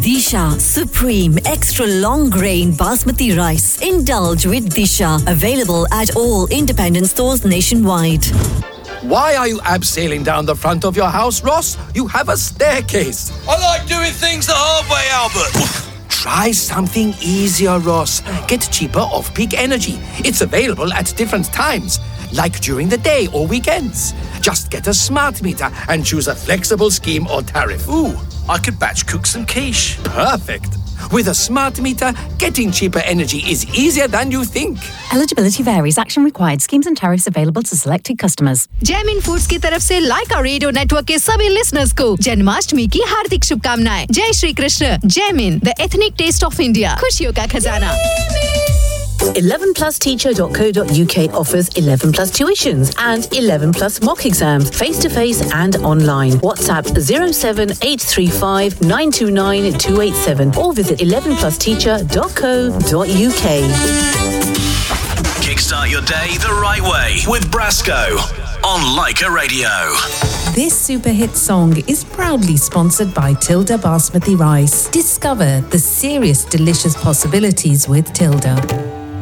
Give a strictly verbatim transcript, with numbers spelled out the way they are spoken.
Disha Supreme Extra Long Grain Basmati Rice. Indulge with Disha. Available at all independent stores nationwide. Why are you abseiling down the front of your house, Ross? You have a staircase. I like doing things the hard way, Albert. Try something easier, Ross. Get cheaper off-peak energy. It's available at different times, like during the day or weekends. Just get a smart meter and choose a flexible scheme or tariff. Ooh, I could batch cook some quiche. Perfect. With a smart meter, getting cheaper energy is easier than you think. Eligibility varies. Action required. Schemes and tariffs available to selected customers. Jaimin Foods की तरफ से Laika Radio Network के सभी listeners को जन्माष्टमी की हार्दिक शुभकामनाएं. जय Shri Krishna. Jaimin, the ethnic taste of India. खुशियों का खजाना. eleven plus teacher dot co dot uk offers eleven plus tuitions and eleven plus mock exams, face-to-face and online. WhatsApp zero seven eight three five nine two nine two eight seven or visit eleven plus teacher dot co dot uk. Kickstart your day the right way with Brasco on Laika Radio. This super hit song is proudly sponsored by Tilda Basmati Rice. Discover the serious delicious possibilities with Tilda.